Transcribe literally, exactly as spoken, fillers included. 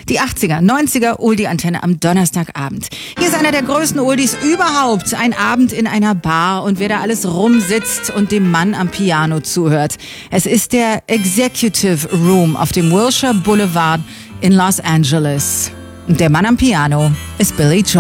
Die achtziger, neunziger Oldie-Antenne am Donnerstagabend. Hier ist einer der größten Oldies überhaupt. Ein Abend in einer Bar und wer da alles rumsitzt und dem Mann am Piano zuhört. Es ist der Executive Room auf dem Wilshire Boulevard in Los Angeles. Und der Mann am Piano ist Billy Joel.